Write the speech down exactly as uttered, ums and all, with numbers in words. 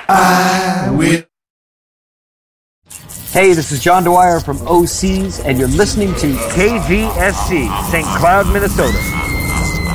I will. Hey, this is John Dwyer from O Cs, and you're listening to K G S C, Saint Cloud, Minnesota.